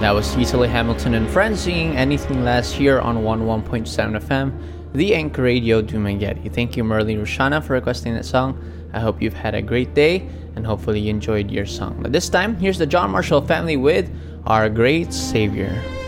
That was Cecily Hamilton and friends singing Anything Less here on 101.7 FM, the Anchor Radio Dumaguete. Thank you, Merly Rushana, for requesting that song. I hope you've had a great day and hopefully you enjoyed your song. But this time, here's the John Marshall Family with Our Great Savior.